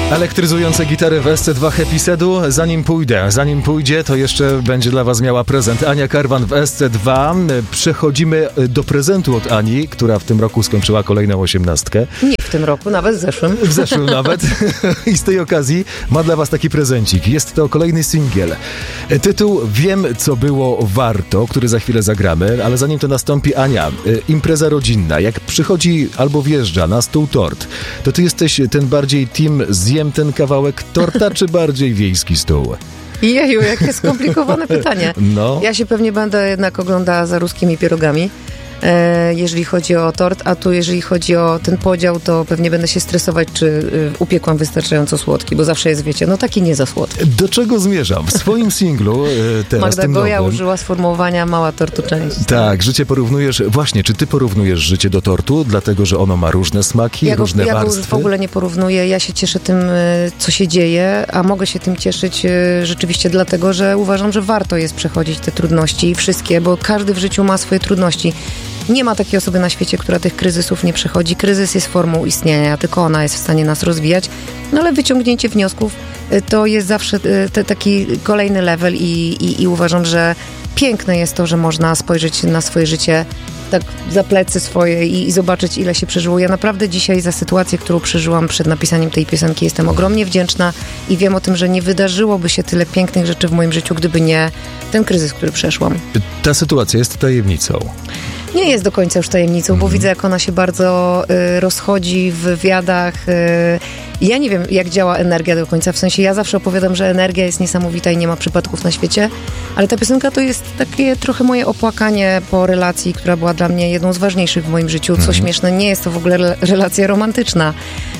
Elektryzujące gitary w SC2 Happy Sedu. Zanim pójdzie, to jeszcze będzie dla was miała prezent. Ania Karwan w SC2. Przechodzimy do prezentu od Ani, która w tym roku skończyła kolejną 18. Nie w tym roku, nawet w zeszłym. W zeszłym nawet. I z tej okazji ma dla was taki prezencik. Jest to kolejny singiel. Tytuł Wiem, co było warto, który za chwilę zagramy, ale zanim to nastąpi, Ania, impreza rodzinna. Jak przychodzi albo wjeżdża na stół tort, to ty jesteś ten bardziej team zjem ten kawałek torta, czy bardziej wiejski stół? Jeju, jakie skomplikowane pytanie. No. Ja się pewnie będę jednak oglądała za ruskimi pierogami, jeżeli chodzi o tort, a tu jeżeli chodzi o ten podział, to pewnie będę się stresować, czy upiekłam wystarczająco słodki, bo zawsze jest, wiecie, no taki nie za słodki. Do czego zmierzam? W swoim singlu teraz Magda tym Goja nowym, użyła sformułowania mała tortu część. tak, życie porównujesz, właśnie, czy ty porównujesz życie do tortu, dlatego, że ono ma różne smaki, różne ja warstwy? go w ogóle nie porównuję, ja się cieszę tym, co się dzieje, a mogę się tym cieszyć rzeczywiście dlatego, że uważam, że warto jest przechodzić te trudności, wszystkie, bo każdy w życiu ma swoje trudności. Nie ma takiej osoby na świecie, która tych kryzysów nie przechodzi. Kryzys jest formą istnienia, tylko ona jest w stanie nas rozwijać. No ale wyciągnięcie wniosków to jest zawsze taki kolejny level i uważam, że piękne jest to, że można spojrzeć na swoje życie tak za plecy swoje i zobaczyć, ile się przeżyło. Ja naprawdę dzisiaj za sytuację, którą przeżyłam przed napisaniem tej piosenki, jestem ogromnie wdzięczna i wiem o tym, że nie wydarzyłoby się tyle pięknych rzeczy w moim życiu, gdyby nie ten kryzys, który przeszłam. Ta sytuacja jest tajemnicą. Nie jest do końca już tajemnicą, bo widzę, jak ona się bardzo rozchodzi w wywiadach. Ja nie wiem, jak działa energia do końca, w sensie ja zawsze opowiadam, że energia jest niesamowita i nie ma przypadków na świecie, ale ta piosenka to jest takie trochę moje opłakanie po relacji, która była dla mnie jedną z ważniejszych w moim życiu. Co śmieszne, nie jest to w ogóle relacja romantyczna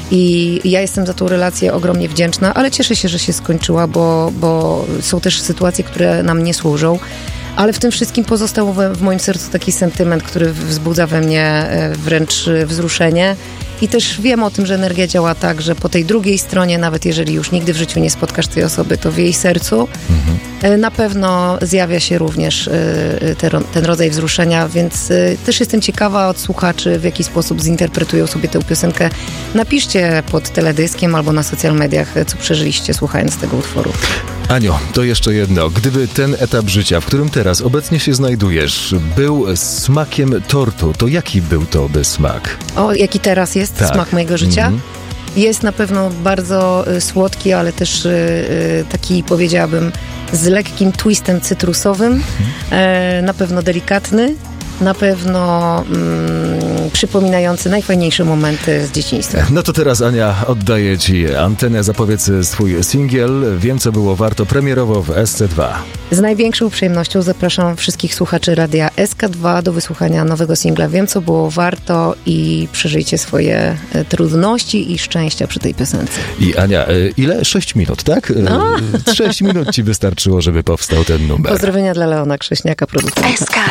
i ja jestem za tą relację ogromnie wdzięczna, ale cieszę się, że się skończyła, bo są też sytuacje, które nam nie służą. Ale w tym wszystkim pozostał w moim sercu taki sentyment, który wzbudza we mnie wręcz wzruszenie. I też wiem o tym, że energia działa tak, że po tej drugiej stronie, nawet jeżeli już nigdy w życiu nie spotkasz tej osoby, to w jej sercu na pewno zjawia się również ten rodzaj wzruszenia, więc też jestem ciekawa od słuchaczy, w jaki sposób zinterpretują sobie tę piosenkę. Napiszcie pod teledyskiem albo na social mediach, co przeżyliście słuchając tego utworu. Anio, to jeszcze jedno. Gdyby ten etap życia, w którym teraz obecnie się znajdujesz, był smakiem tortu, to jaki był to smak? O, jaki teraz jest smak mojego życia? Jest na pewno bardzo słodki, ale też taki, powiedziałabym, z lekkim twistem cytrusowym. Na pewno delikatny. Na pewno przypominający najfajniejsze momenty z dzieciństwa. No to teraz, Ania, oddaję ci antenę, zapowiedz swój singiel. Wiem, co było warto, premierowo w SC2. Z największą przyjemnością zapraszam wszystkich słuchaczy radia SK2 do wysłuchania nowego singla Wiem, co było warto i przeżyjcie swoje trudności i szczęścia przy tej piosence. I Ania, ile? 6 minut, tak? 6 minut ci wystarczyło, żeby powstał ten numer. Pozdrowienia dla Leona Krześniaka, producenta.